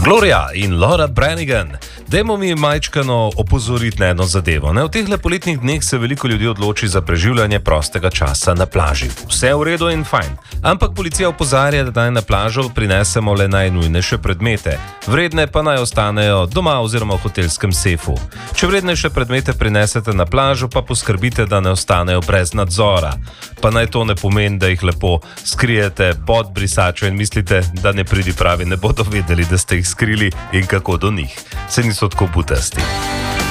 Gloria in Laura Branigan. Dajmo mi majčkano opozoriti na eno zadevo. V teh poletnih dneh se veliko ljudi odloči za preživljanje prostega časa na plaži. Vse v redu in fajn. Ampak policija opozarja, da naj na plažo prinesemo le najnujnejše predmete. Vredne pa naj ostanejo doma oziroma v hotelskem sefu. Če vrednejše predmete prinesete na plažo, pa poskrbite, da ne ostanejo brez nadzora. Pa naj to ne pomeni, da jih lepo skrijete pod brisačo in mislite, da nepridipravi ne bodo vedeli, da ste jih skrili in kako do njih. Se niso tako butasti.